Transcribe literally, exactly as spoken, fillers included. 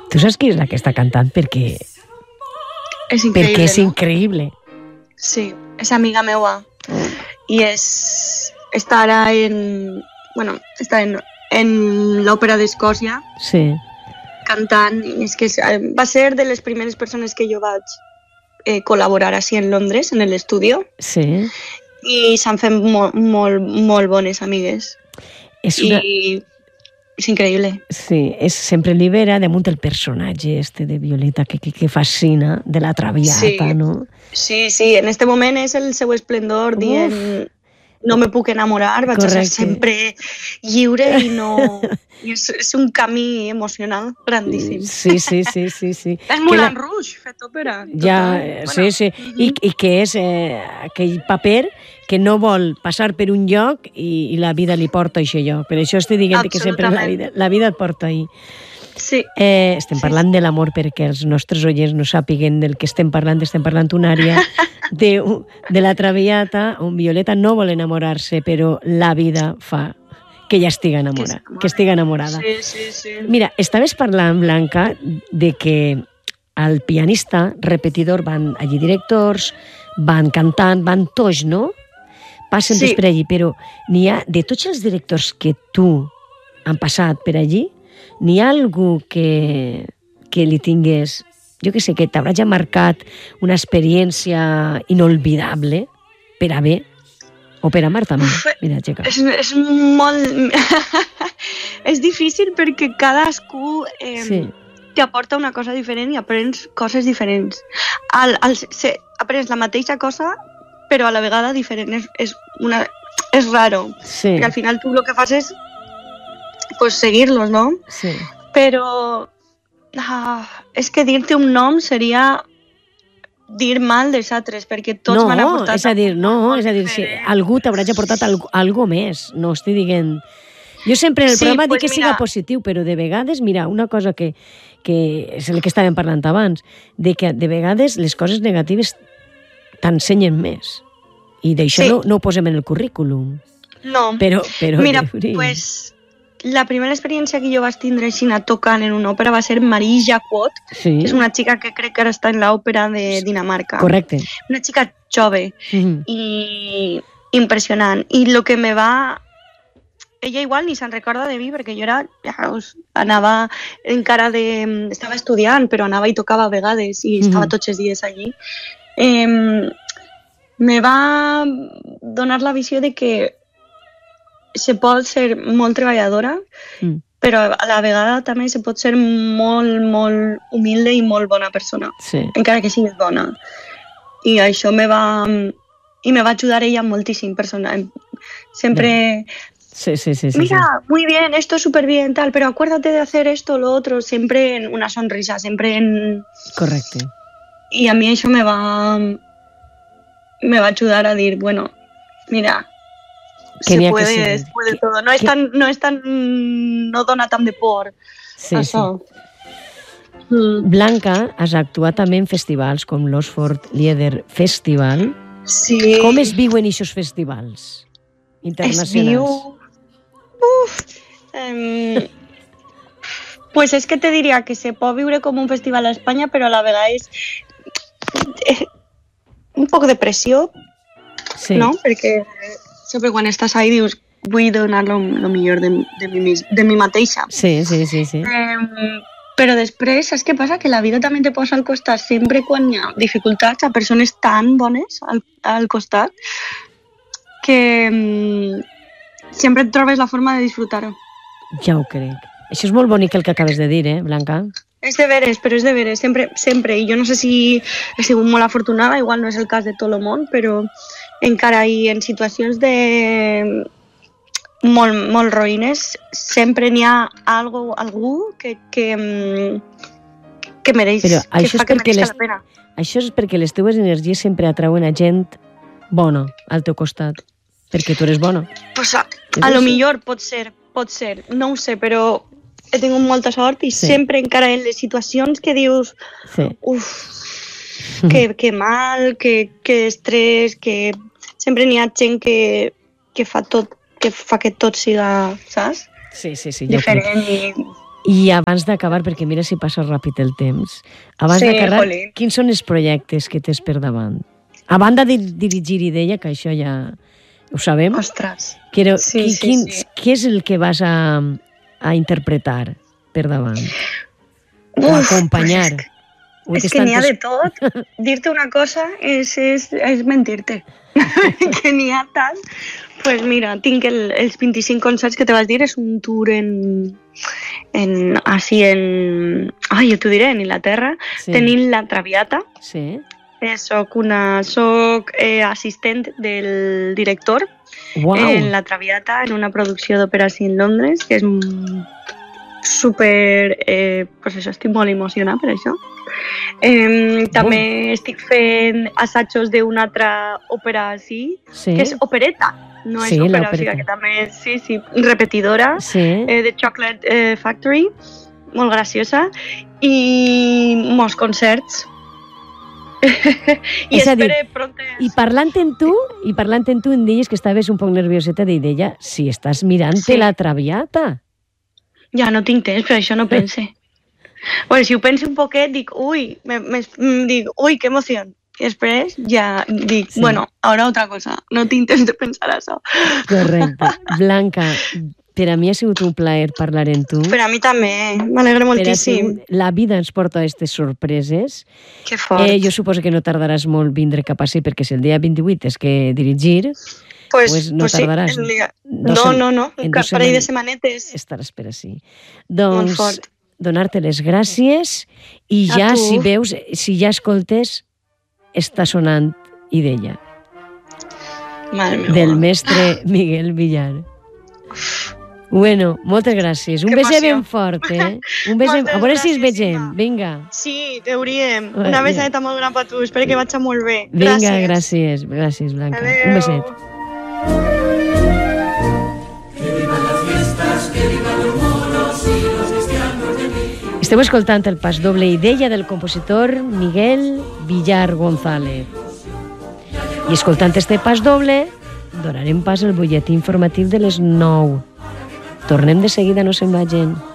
Tu saps qui és aquesta cantant? Perquè, És increïble, perquè és no? increïble. Sí, és amiga meua. I és... està ara en... Bueno, està en, en l'Òpera d'Escòcia, Sí. cantant. I és que és, va ser de les primeres persones que jo vaig eh, col·laborar així en Londres, en l'estudi. Sí. I s'han fet molt, molt, molt bones amigues. És una... I és increïble. Sí, és, sempre libera damunt el personatge este de Violeta que, que, que fascina, de la Traviata, Sí. no? Sí, sí, en este moment és el seu esplendor Uf. dient no me puc enamorar, vaig Correcte. a ser sempre lliure i no... I és, és un camí emocional grandíssim. Sí, sí, sí, sí, sí. És Moulin Rouge, fet òpera. Ja, total. sí, sí. I, I que és eh, aquell paper que no vol passar per un lloc i, i la vida li porta a aquest lloc. Per això estic dient que sempre la vida, la vida et porta ahí. Sí. Eh, estem Sí, parlant de l'amor perquè els nostres oients no sàpiguen del que estem parlant. Estem parlant d'una àrea de, de la Traviata on Violeta no vol enamorar-se, però la vida fa que ella estigui enamorada. Que, que estigui enamorada. Sí, sí, sí. Mira, estaves parlant, Blanca, de que al pianista repetidor van allí directors, van cantant, van tots, no? Passen Sí. tots per allí, però n'hi ha, de tots els directors que tu han passat per allí, n'hi ha algú que, que li tingués, jo que sé, que t'haurà ja marcat una experiència inolvidable per a bé o per a mar també. Mira, Txeca. És, és molt... és difícil perquè cadascú eh, Sí. t'aporta una cosa diferent i aprens coses diferents. Al, al, se, aprens la mateixa cosa, però a la vegada diferent. És, és, una, és raro. Sí, Perquè al final tu el que fas és pues, seguir-los, no? sí. Però ah, és que dir-te un nom seria dir mal dels altres, perquè tots no, m'han aportat... és a dir, no, és a dir, si algú t'haurà aportat algo, algo més, no estic dient... Jo sempre en el Sí, programa pues dic que mira. siga positiu, però de vegades, mira, una cosa que, que és el que estàvem parlant abans, de que de vegades les coses negatives t'ensenyen més. I d'això Sí. no, no ho posem en el currículum. No, Però, però mira, hauríem. pues, la primera experiència que jo vaig tindre així tocant en una òpera va ser Marie Jacquot, Sí, que és una xica que crec que ara està en l'òpera de Dinamarca. correcte. Una xica jove Mhm. i impressionant. I el que me va... Ella igual ni se'n recorda de mi, perquè jo era... Ja, us, anava encara de... Estava estudiant, però anava i tocava a vegades i estava Mhm. tots els dies allí. Eh, me va donar la visió de que se pot ser molt treballadora, Mm. però a la vegada també se pot ser molt, molt humilde i molt bona persona, Sí. encara que siguis bona. I això me va... I me va ajudar ella moltíssim, persona. Sempre... Sí, sí, sí, sí, Mira, muy bien, esto es súper bien, tal, pero acuérdate de hacer esto, lo otro, siempre en una sonrisa, siempre en... sí. Correcte. Y a mí eso me va... Me va a ayudar a decir, bueno, mira, Que se n'hi ha que puede, sí. se puede Que- todo. No es que- tan, no es tan, no dona tant de por. Sí, sí. Això. Mm. Blanca, has actuat també en festivals com l'Oxford Lieder Festival. Sí. Com es viuen aquests festivals Es internacionals? viu... Uf. Em, pues es que te diría que se pot viure com un festival a Espanya, però a la vegada és eh, un poc de pressió, Sí. no? Perquè sempre quan estàs ahí dius vull donar lo, lo millor de, de, mi, mis- de mi mateixa. Sí, sí, sí, sí. Em, però després, saps què passa? Que la vida també te posa al costat sempre quan hi ha dificultats a persones tan bones al, al costat que em, sempre et trobes la forma de disfrutar-ho. Ja ho crec. Això és molt bonic el que acabes de dir, eh, Blanca? És de veres, però és de veres, sempre, sempre. I jo no sé si he sigut molt afortunada, igual no és el cas de tot el món, però encara i en situacions de molt, molt roïnes, sempre n'hi ha algo, algú que, que, mm, que mereix, Però que això fa és que perquè mereixi les- la pena. Això és perquè les teves energies sempre atrauen a gent bona al teu costat. Perquè tu eres bona. Pues a, És a lo així. millor pot ser, pot ser, no ho sé, però he tingut molta sort i Sí. sempre encara en les situacions que dius Sí. uf, que, que mal, que, que estrès, que sempre n'hi ha gent que, que fa tot, que fa que tot siga, saps? Sí, sí, sí. Jo crec. Diferent i... I abans d'acabar, perquè mira si passa ràpid el temps, abans Sí, d'acabar, jolín. quins són els projectes que tens per davant? A banda de dirigir Idea, que això ja ho sabem, Ostres. però Sí, qui, sí, quin, sí. què és el que vas a, a interpretar per davant? O Uf, acompanyar? pues O és tens que n'hi ha de tantes- tot. Dir-te una cosa és, és, és mentir-te. Que n'hi ha tant. Pues mira, tinc el, els vint-i-cinc concerts que te vas dir, és un tour en... en així en... Ai, jo t'ho diré, en Inglaterra. Sí. Tenim la Traviata. Sí. Eh, soc una... Soc eh, assistent del director Uau! en la Traviata, en una producció d'òpera així en Londres, que és mm, super... Eh, pues això, estic molt emocionada per això. Eh, també estic fent assajos d'una altra òpera així, Sí. que és opereta, no és Sí, òpera, o l'opereta. sigui que també és, sí, sí, repetidora, Sí. eh, de Chocolate eh, Factory, molt graciosa, i molts concerts. I És a dir, espere prontes... I parlant en tu, i parlant en tu, em deies que estaves un poc nervioseta d'Idea. Si estàs mirant-te Sí. la Traviata. Ja no tinc temps, però això no pense. Bueno, si ho penso un poquet, dic, ui, me, me, mm, dic, ui, que emoció. I després ja dic, Sí. bueno, ara otra cosa. No tinc temps de pensar això. Correcte. Blanca, per a mi ha sigut un plaer parlar amb tu. Per a mi també, m'alegra Per a moltíssim. sigut- la vida ens porta aquestes sorpreses. Que fort. Eh, jo suposo que no tardaràs molt vindre cap ací, perquè si el dia vint-i-vuit és que dirigir, pues, pues no pues sí, tardaràs. el dia- Dos No, sem- no, no, en un dos parell de setmanes setmanetes. estaràs per ací. Molt Doncs fort. donar-te les gràcies i A ja, tu. si veus, si ja escoltes, està sonant Idea, Mare meva. del mestre Miguel Villar. Bueno, moltes gràcies. Un Que beset emoció. ben fort, eh? Un beset... Moltes A veure si ens gràcies, vegem. Imma. Vinga. Sí, hauríem. Bueno. Una besadeta molt gran per tu. Espero que vagi molt bé. Vinga, Gràcies. gràcies. Gràcies, Blanca. Adeu. Un beset. Esteu escoltant el pas doble Idea del compositor Miguel Villar González. I escoltant este pas doble, donarem pas al butlletí informatiu de les nou. Tornem de seguida, no se'n vagin.